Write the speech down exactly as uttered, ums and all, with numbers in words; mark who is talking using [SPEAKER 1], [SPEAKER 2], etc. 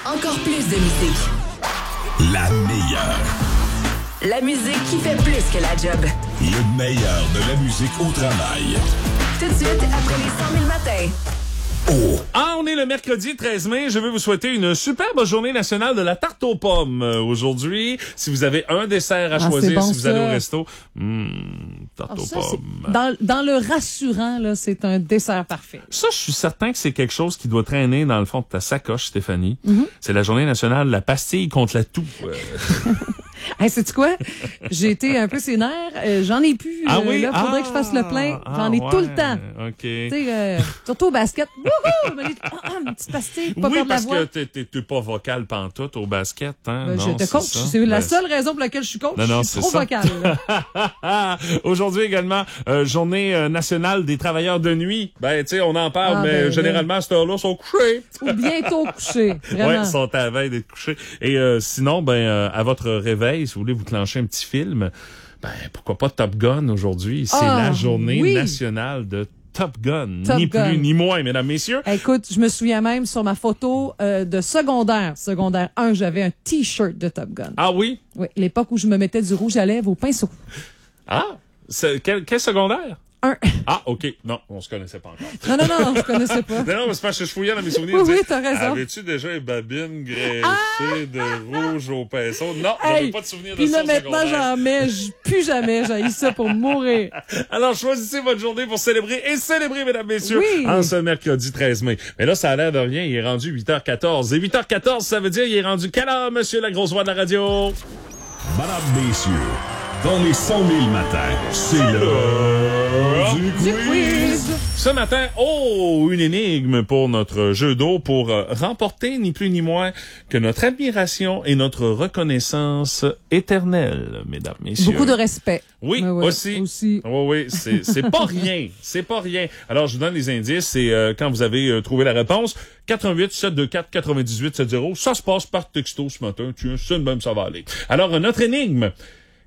[SPEAKER 1] Encore plus de musique.
[SPEAKER 2] La meilleure.
[SPEAKER 1] La musique qui fait plus que la job.
[SPEAKER 2] Le meilleur de la musique au travail.
[SPEAKER 1] Tout de suite, après les cent mille matins.
[SPEAKER 2] Oh.
[SPEAKER 3] Ah, on est le mercredi treize mai. Je veux vous souhaiter une superbe journée nationale de la tarte aux pommes euh, aujourd'hui. Si vous avez un dessert à
[SPEAKER 4] Ah,
[SPEAKER 3] choisir,
[SPEAKER 4] bon,
[SPEAKER 3] si vous
[SPEAKER 4] ça.
[SPEAKER 3] allez au resto, hmm, tarte
[SPEAKER 4] Alors
[SPEAKER 3] aux
[SPEAKER 4] ça,
[SPEAKER 3] pommes.
[SPEAKER 4] c'est- dans, dans le rassurant, là, c'est un dessert parfait.
[SPEAKER 3] Ça, je suis certain que c'est quelque chose qui doit traîner dans le fond de ta sacoche, Stéphanie.
[SPEAKER 4] Mm-hmm.
[SPEAKER 3] C'est la journée nationale de la pastille contre la toux. Euh,
[SPEAKER 4] Hey, sais-tu quoi? J'ai été un peu sénère. Euh, j'en ai plus.
[SPEAKER 3] Ah
[SPEAKER 4] euh,
[SPEAKER 3] oui?
[SPEAKER 4] Là, faudrait
[SPEAKER 3] Ah,
[SPEAKER 4] que je fasse le plein. J'en
[SPEAKER 3] ah,
[SPEAKER 4] ai tout le
[SPEAKER 3] ouais,
[SPEAKER 4] temps.
[SPEAKER 3] OK.
[SPEAKER 4] Tu sais, euh, surtout au basket. Wouhou! Je me dis, ah, ah, une petite pastille, pas
[SPEAKER 3] Oui,
[SPEAKER 4] perdre la
[SPEAKER 3] parce
[SPEAKER 4] voix.
[SPEAKER 3] que t'es, t'es, t'es pas vocal pantoute au basket, hein?
[SPEAKER 4] Ben,
[SPEAKER 3] non,
[SPEAKER 4] je te
[SPEAKER 3] c'est
[SPEAKER 4] coach.
[SPEAKER 3] ça.
[SPEAKER 4] C'est la
[SPEAKER 3] Ben,
[SPEAKER 4] seule raison pour laquelle je suis coach.
[SPEAKER 3] Non, non,
[SPEAKER 4] je suis
[SPEAKER 3] c'est
[SPEAKER 4] trop
[SPEAKER 3] ça.
[SPEAKER 4] vocale. là.
[SPEAKER 3] Aujourd'hui également, euh, journée euh, nationale des travailleurs de nuit. Ben, tu sais, on en parle,
[SPEAKER 4] Ah,
[SPEAKER 3] mais
[SPEAKER 4] ben,
[SPEAKER 3] généralement, à cette heure-là, ils sont couchés.
[SPEAKER 4] Ou bientôt couché.
[SPEAKER 3] Ouais,
[SPEAKER 4] Vraiment.
[SPEAKER 3] ils sont à la veille d'être couchés. Et euh, sinon, ben, euh, à votre réveil, si vous voulez vous clencher un petit film, ben, pourquoi pas Top Gun aujourd'hui? C'est
[SPEAKER 4] Ah,
[SPEAKER 3] la journée
[SPEAKER 4] oui.
[SPEAKER 3] nationale de Top Gun.
[SPEAKER 4] Top
[SPEAKER 3] ni
[SPEAKER 4] Gun.
[SPEAKER 3] plus ni moins, mesdames, messieurs.
[SPEAKER 4] Écoute, je me souviens même sur ma photo euh, de secondaire, secondaire un, j'avais un T-shirt de Top Gun.
[SPEAKER 3] Ah oui?
[SPEAKER 4] Oui, l'époque où je me mettais du rouge à lèvres au pinceau.
[SPEAKER 3] Ah? C'est, quel, quel secondaire?
[SPEAKER 4] Un.
[SPEAKER 3] Ah, OK. Non, on se connaissait pas encore.
[SPEAKER 4] Non, non, non, je connaissais pas.
[SPEAKER 3] Non, non, mais c'est parce que je fouillais dans mes souvenirs.
[SPEAKER 4] Oui,
[SPEAKER 3] je
[SPEAKER 4] oui,
[SPEAKER 3] disais,
[SPEAKER 4] t'as raison.
[SPEAKER 3] Avais-tu déjà une babine graissée de rouge au pinceau? Non, j'avais
[SPEAKER 4] Hey,
[SPEAKER 3] pas de souvenir de
[SPEAKER 4] puis
[SPEAKER 3] ça
[SPEAKER 4] là,
[SPEAKER 3] au
[SPEAKER 4] maintenant,
[SPEAKER 3] secondaire.
[SPEAKER 4] j'en mets, j- plus jamais, j'ai ça pour mourir.
[SPEAKER 3] Alors, choisissez votre journée pour célébrer et célébrer, mesdames, messieurs,
[SPEAKER 4] Oui.
[SPEAKER 3] en ce mercredi treize mai. Mais là, ça a l'air de rien. Il est rendu huit heures quatorze. Et huit heures quatorze, ça veut dire il est rendu quelle heure, monsieur la grosse voix de la radio?
[SPEAKER 2] Madame, messieurs, dans les cent mille matins, c'est l'heure du
[SPEAKER 4] Du quiz!
[SPEAKER 3] Ce matin, oh, une énigme pour notre jeu d'eau pour euh, remporter ni plus ni moins que notre admiration et notre reconnaissance éternelle, mesdames, messieurs.
[SPEAKER 4] Beaucoup de respect.
[SPEAKER 3] Oui,
[SPEAKER 4] Ouais, ouais,
[SPEAKER 3] aussi.
[SPEAKER 4] aussi.
[SPEAKER 3] Oui, oui, c'est, c'est pas rien. C'est pas rien. Alors, je vous donne les indices. C'est euh, quand vous avez euh, trouvé la réponse. quatre un huit, sept deux quatre, quatre huit sept zéro. Ça se passe par texto ce matin. Tu sais, de même, ça va aller. Alors, euh, notre énigme.